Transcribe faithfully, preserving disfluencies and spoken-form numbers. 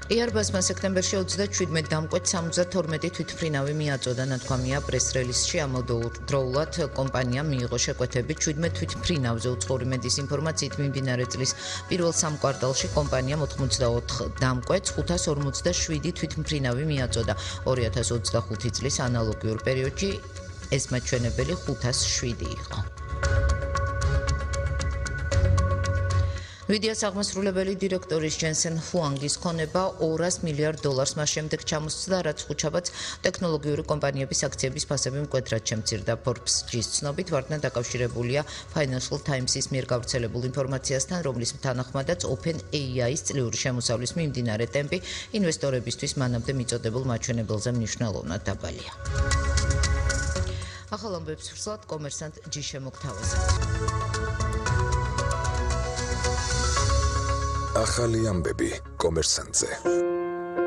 Airbus-მა სექტემბერში ოცდაშვიდმე დამკვეთ სამოცდათორმეტი თვითმფრინავი მიაწოდა, ნათქვამია პრეს-რელიზში. ამავდროულად კომპანიამ მიიღო შეკვეთები შვიდმეტ თვითმფრინავზე. უცხოური მედიის ინფორმაციით მიმდინარე წლის პირველ სამ კვარტალში კომპანიამ ოთხმოცდაოთხ დამკვეთს ხუთას ორმოცდაშვიდი თვითმფრინავი მიაწოდა. ორი ათას ოცდახუთი წლის ანალოგიურ პერიოდში ეს მაჩვენებელი ხუთას შვიდი იყო. ვიდეოს აღმასრულებელი დირექტორის ჯენსენ ჰუანგის ქონება ორას მილიარდ დოლარს მას შემდეგ ჩამოსცდა, რაც ხუჩაბაც ტექნოლოგიური კომპანიების აქციების ფასები მკვეთრად შემცირდა. Forbes-ის ცნობით ვარდნა დაკავშირებულია Financial Times-ის მიერ გავრცელებულ ინფორმაციასთან, რომლის თანახმადაც OpenAI-ის წლიური შემოსავლის მიმდინარე ტემპი ინვესტორებისთვის მანამდე მიწოდებულ მაჩვენებელზე მნიშვნელოვნად დაბალია. ახალ ამბებს ვსვათ კომერსანტ ჯი შემოგთავაზებთ. ახალი ამბები კომერსანტზე.